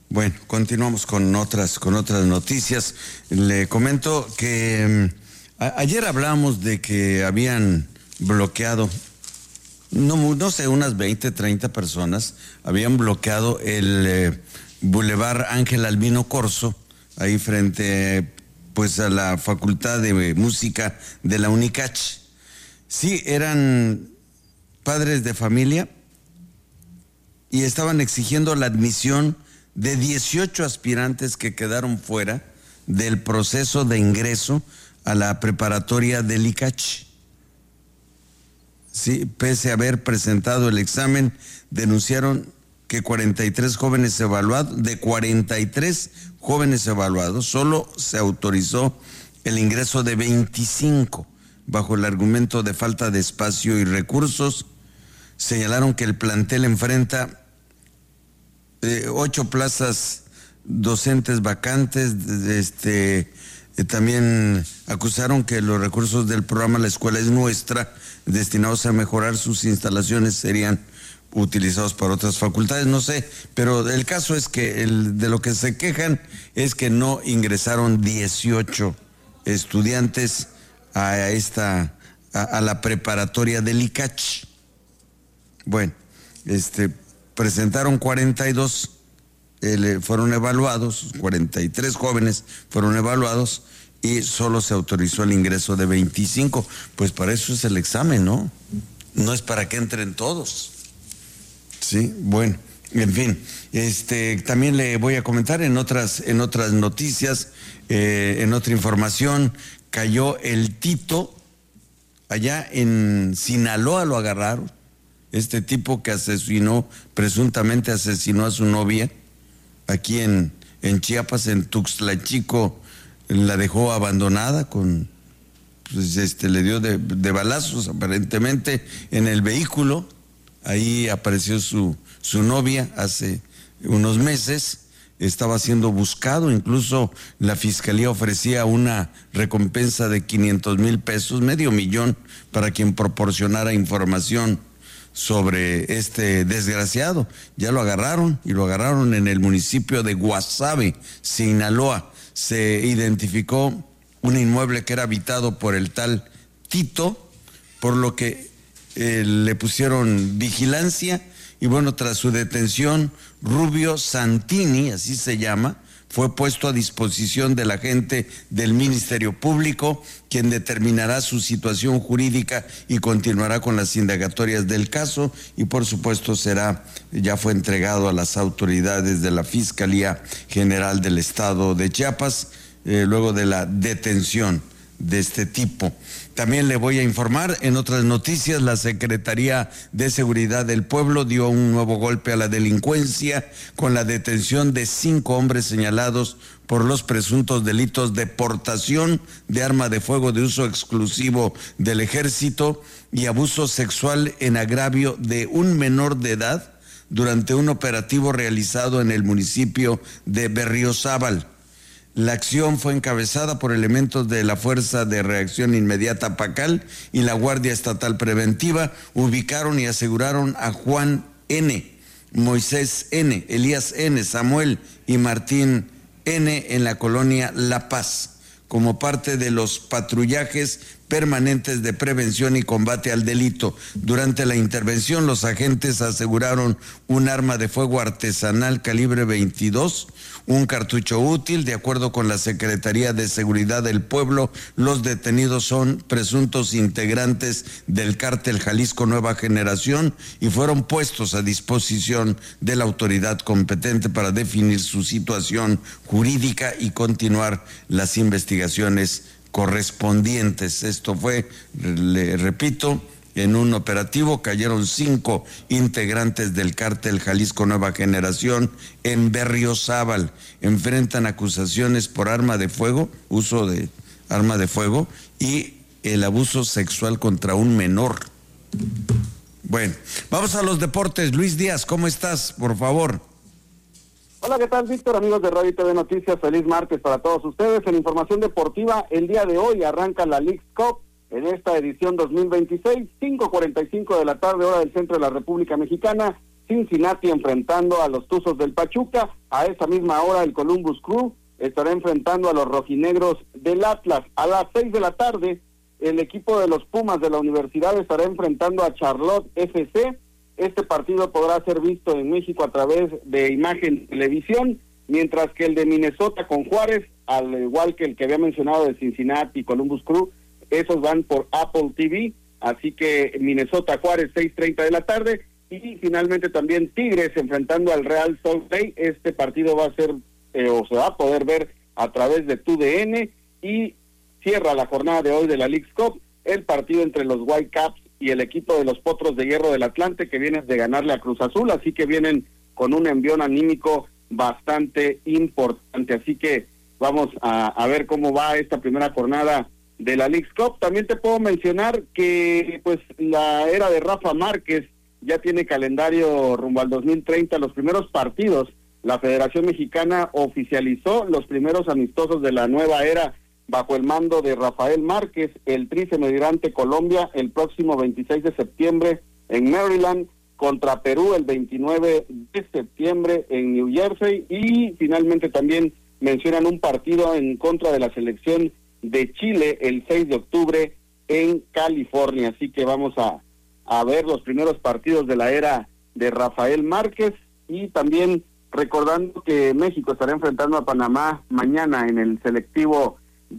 Bueno, continuamos con otras noticias. Le comento que ayer hablamos de que habían bloqueado, no sé, unas 20, 30 personas habían bloqueado el Boulevard Ángel Albino Corzo, ahí frente pues a la Facultad de Música de la UNICACH. Sí, eran padres de familia y estaban exigiendo la admisión de 18 aspirantes que quedaron fuera del proceso de ingreso a la preparatoria del ICACH. Sí, pese a haber presentado el examen, denunciaron que 43 jóvenes evaluados, de 43 jóvenes evaluados, solo se autorizó el ingreso de 25, bajo el argumento de falta de espacio y recursos. Señalaron que el plantel enfrenta 8 plazas docentes vacantes. También acusaron que los recursos del programa La Escuela es Nuestra, destinados a mejorar sus instalaciones, serían utilizados para otras facultades, no sé, pero el caso es que de lo que se quejan es que no ingresaron 18 estudiantes a la preparatoria del ICACH. Bueno, presentaron 42, fueron evaluados, 43 jóvenes fueron evaluados y solo se autorizó el ingreso de 25. Pues para eso es el examen, ¿no? No es para que entren todos. Sí, bueno, en fin, también le voy a comentar en otras noticias, en otra información, cayó el Tito, allá en Sinaloa lo agarraron, este tipo que presuntamente asesinó a su novia, aquí en Chiapas, en Tuxtla Chico, la dejó abandonada le dio de balazos aparentemente en el vehículo. Ahí apareció su novia hace unos meses, estaba siendo buscado, incluso la fiscalía ofrecía una recompensa de 500,000 pesos, $500,000, para quien proporcionara información sobre este desgraciado. Ya lo agarraron, y lo agarraron en el municipio de Guasave, Sinaloa. Se identificó un inmueble que era habitado por el tal Tito, por lo que le pusieron vigilancia, y bueno, tras su detención, Rubio Santini, así se llama, fue puesto a disposición del agente del Ministerio Público, quien determinará su situación jurídica y continuará con las indagatorias del caso, y por supuesto ya fue entregado a las autoridades de la Fiscalía General del Estado de Chiapas, luego de la detención de este tipo. También le voy a informar, en otras noticias, la Secretaría de Seguridad del Pueblo dio un nuevo golpe a la delincuencia con la detención de 5 hombres señalados por los presuntos delitos de portación de arma de fuego de uso exclusivo del Ejército y abuso sexual en agravio de un menor de edad durante un operativo realizado en el municipio de Berriozábal. La acción fue encabezada por elementos de la Fuerza de Reacción Inmediata PACAL y la Guardia Estatal Preventiva. Ubicaron y aseguraron a Juan N., Moisés N., Elías N., Samuel y Martín N. en la colonia La Paz, como parte de los patrullajes permanentes de prevención y combate al delito. Durante la intervención, los agentes aseguraron un arma de fuego artesanal calibre 22, un cartucho útil. De acuerdo con la Secretaría de Seguridad del Pueblo, los detenidos son presuntos integrantes del cártel Jalisco Nueva Generación y fueron puestos a disposición de la autoridad competente para definir su situación jurídica y continuar las investigaciones correspondientes. Esto fue, le repito, en un operativo cayeron 5 integrantes del cártel Jalisco Nueva Generación en Berriozábal. Enfrentan acusaciones por uso de arma de fuego y el abuso sexual contra un menor. Bueno, vamos a los deportes. Luis Díaz, ¿cómo estás? Por favor. Hola, ¿qué tal, Víctor? Amigos de Radio y TV Noticias, feliz martes para todos ustedes. En información deportiva, el día de hoy arranca la Leagues Cup en esta edición 2026, 5:45 de la tarde, hora del centro de la República Mexicana. Cincinnati enfrentando a los Tuzos del Pachuca. A esa misma hora el Columbus Crew estará enfrentando a los rojinegros del Atlas. A las 6 de la tarde el equipo de los Pumas de la Universidad estará enfrentando a Charlotte FC. Este partido podrá ser visto en México a través de Imagen Televisión, mientras que el de Minnesota con Juárez, al igual que el que había mencionado de Cincinnati y Columbus Crew, esos van por Apple TV, así que Minnesota Juárez 6:30 de la tarde, y finalmente también Tigres enfrentando al Real Salt Lake. Este partido va a ser, o se va a poder ver a través de TUDN, y cierra la jornada de hoy de la Leagues Cup el partido entre los Whitecaps y el equipo de los Potros de Hierro del Atlante, que vienen de ganarle a Cruz Azul, así que vienen con un envión anímico bastante importante. Así que vamos a ver cómo va esta primera jornada de la Leagues Cup. También te puedo mencionar que pues la era de Rafa Márquez ya tiene calendario rumbo al 2030, los primeros partidos. La Federación Mexicana oficializó los primeros amistosos de la nueva era bajo el mando de Rafael Márquez. El Tri se medirá ante Colombia el próximo 26 de septiembre en Maryland, contra Perú el 29 de septiembre en New Jersey, y finalmente también mencionan un partido en contra de la selección de Chile el 6 de octubre en California. Así que vamos a ver los primeros partidos de la era de Rafael Márquez, y también recordando que México estará enfrentando a Panamá mañana en el selectivo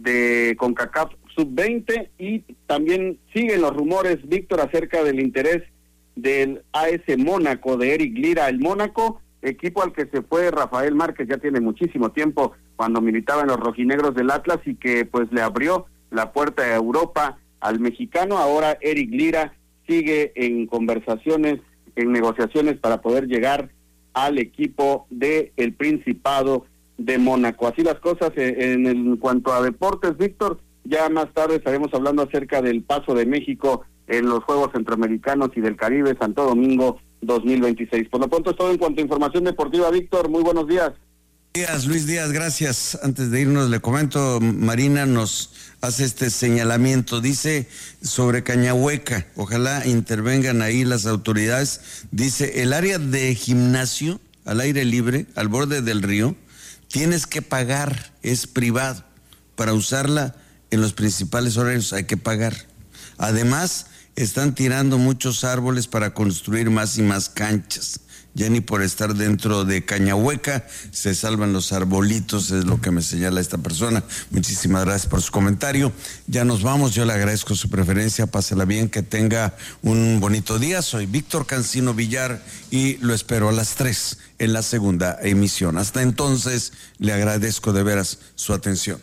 de CONCACAF Sub-20, y también siguen los rumores, Víctor, acerca del interés del AS Mónaco, de Eric Lira. El Mónaco, equipo al que se fue Rafael Márquez ya tiene muchísimo tiempo, cuando militaba en los rojinegros del Atlas, y que pues le abrió la puerta a Europa al mexicano. Ahora Eric Lira sigue en conversaciones, en negociaciones para poder llegar al equipo de el Principado de Mónaco. Así las cosas en cuanto a deportes, Víctor. Ya más tarde estaremos hablando acerca del paso de México en los Juegos Centroamericanos y del Caribe Santo Domingo 2026. Por lo pronto es todo en cuanto a información deportiva, Víctor. Muy buenos días. Luis Díaz, gracias. Antes de irnos le comento, Marina nos hace este señalamiento, dice sobre Cañahueca, ojalá intervengan ahí las autoridades. Dice, el área de gimnasio al aire libre, al borde del río, tienes que pagar, es privado. Para usarla en los principales horarios hay que pagar. Además, están tirando muchos árboles para construir más y más canchas. Ya ni por estar dentro de Cañahueca se salvan los arbolitos, es lo que me señala esta persona. Muchísimas gracias por su comentario. Ya nos vamos, yo le agradezco su preferencia, pásela bien, que tenga un bonito día. Soy Víctor Cancino Villar y lo espero a las 3 en la segunda emisión. Hasta entonces, le agradezco de veras su atención.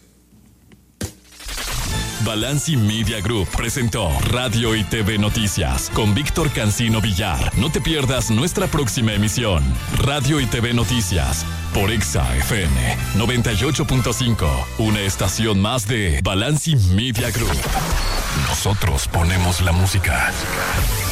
Balanci Media Group presentó Radio y TV Noticias con Víctor Cancino Villar. No te pierdas nuestra próxima emisión. Radio y TV Noticias por Exa FM 98.5. Una estación más de Balanci Media Group. Nosotros ponemos la música.